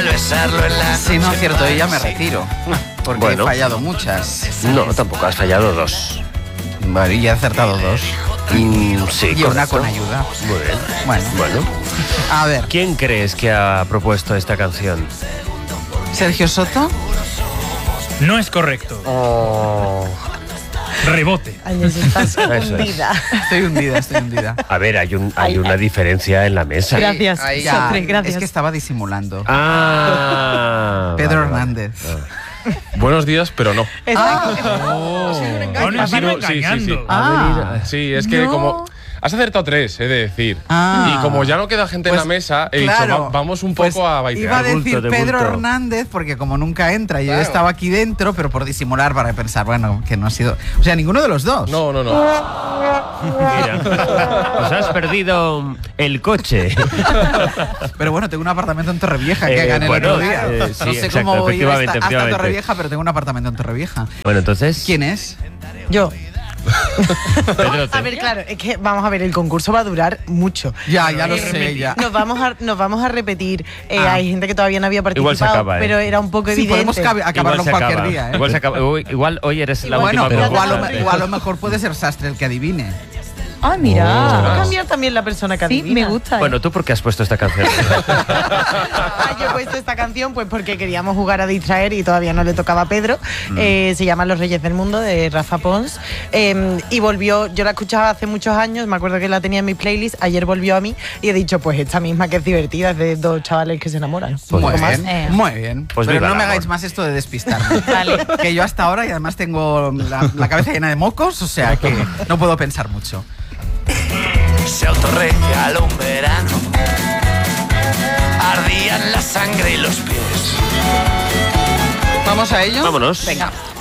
al besarlo en la Si no acierto ella, me retiro. Porque Bueno. he fallado muchas. No, tampoco has fallado 2. Vale, y he acertado 2. Sí, Y una correcto. con ayuda. Muy bien. Bueno, a ver, ¿Quién crees que ha propuesto esta canción? Sergio Soto. No es correcto. Rebote. Años, estás Eso es. hundida. Estoy hundida. A ver, hay una diferencia en la mesa. Gracias, Ahí ya. Sotri, gracias. Es que estaba disimulando. Ah. Pedro vale, vale. Hernández. Buenos días, pero no. Aún encima engañando. Sí, es que No. como... Has acertado 3, he de decir. Ah. Y como ya no queda gente en Pues, la mesa, he claro, dicho, vamos un poco pues a bailar. Iba a De decir bulto, de Pedro bulto. Hernández, porque como nunca entra, yo Claro. estaba aquí dentro, pero por disimular, para pensar, bueno, que no ha sido... O sea, ninguno de los dos. No. Mira, pues has perdido el coche. Pero bueno, tengo un apartamento en Torrevieja que gané bueno, el otro día. sí, No sé exacto, cómo voy a ir efectivamente, hasta efectivamente. Torrevieja, pero tengo un apartamento en Torrevieja. Bueno, entonces, ¿Quién es? Yo. Pedro, A ver, claro, es que vamos a ver, el concurso va a durar mucho. Ya lo sé, ya. Nos vamos a repetir. Hay gente que todavía no había participado, Igual se acaba, pero era un poco Sí, evidente. podemos acabarlo igual se cualquier acaba. día, ¿eh? Igual se acaba. Igual hoy eres la Bueno, última pero concursante. igual a lo mejor puede ser Sastre el que adivine. Ah, mira. Ostras. Va a cambiar también la persona que Sí, adivina. me gusta. Bueno, ¿tú por qué has puesto esta canción? Yo he puesto esta canción pues porque queríamos jugar a distraer y todavía no le tocaba a Pedro. Se llama Los Reyes del Mundo, de Rafa Pons. Y volvió, yo la escuchaba hace muchos años, me acuerdo que la tenía en mi playlist, ayer volvió a mí y he dicho, pues esta misma que es divertida, es de dos chavales que se enamoran. Pues Muy más. bien, muy bien. Pues pero viva no el me amor. hagáis más esto de despistarme. Que yo hasta ahora, y además tengo la cabeza llena de mocos, o sea que no puedo pensar mucho. Se autorregaló un verano. Ardían la sangre y los pies. ¿Vamos a ello? Vámonos. Venga.